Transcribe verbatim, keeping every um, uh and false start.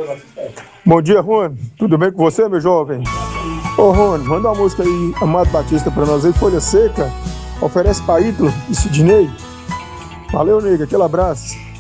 Bom dia, Rony. Tudo bem com você, meu jovem? Ô, Rony, manda uma música aí, Amado Batista, pra nós aí, Folha Seca. Oferece pra Ítalo e Sidney. Valeu, nega. Aquele abraço.